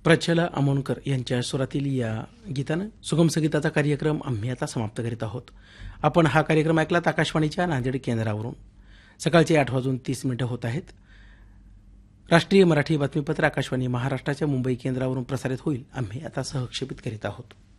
प्रचला अमोणकर यांच्या स्वरातील या गीतानं सुगम संगीताचा कार्यक्रम आम्ही आता समाप्त करीत आहोत. आपण हा कार्यक्रम ऐकलात आकाशवाणीच्या नांदेड केंद्रावरून. सकाळचे 8:30 होत आहेत. राष्ट्रीय मराठी बातमीपत्र आकाशवाणी महाराष्ट्राच्या मुंबई केंद्रावरून प्रसारित होईल. आम्ही आता सहक्षेपित करीत आहोत.